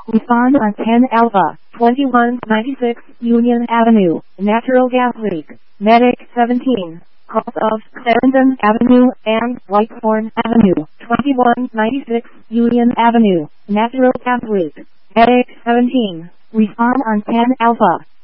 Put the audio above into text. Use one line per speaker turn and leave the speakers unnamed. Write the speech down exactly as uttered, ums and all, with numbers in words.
Respond on ten Alpha, twenty-one ninety-six Union Avenue, natural gas leak. Medic seventeen. Calls of Clarendon Avenue and Whitehorn Avenue, twenty-one ninety-six Union Avenue, natural gas leak. Medic seventeen. Respond on ten Alpha,